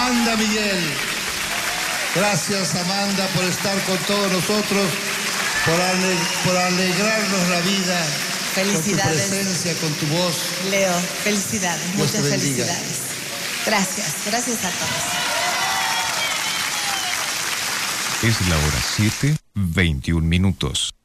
Amanda Miguel. Gracias, Amanda, por estar con todos nosotros, por alegrarnos la vida. Felicidades. Con tu presencia, con tu voz. Leo, felicidades, Dios muchas te bendiga. felicidades. Gracias, gracias a todos. Es la hora 7:21.